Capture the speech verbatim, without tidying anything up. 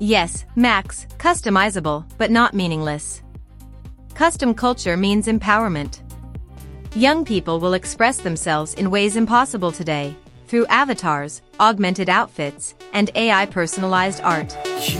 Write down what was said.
Yes, Max, customizable, but not meaningless. Custom culture means empowerment. Young people will express themselves in ways impossible today, through avatars, augmented outfits, and A I personalized art.